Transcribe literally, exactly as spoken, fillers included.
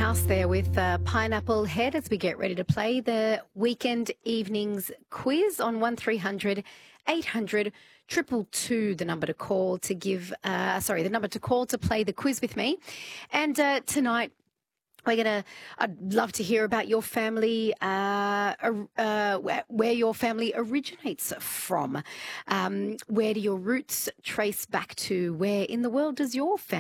House there with uh, Pineapple Head as we get ready to play the weekend evenings quiz on one three hundred eight hundred two two two, the number to call to give, uh, sorry, the number to call to play the quiz with me. And uh, tonight, we're going to, I'd love to hear about your family, uh, uh, where, where your family originates from. Um, where do your roots trace back to? Where in the world does your family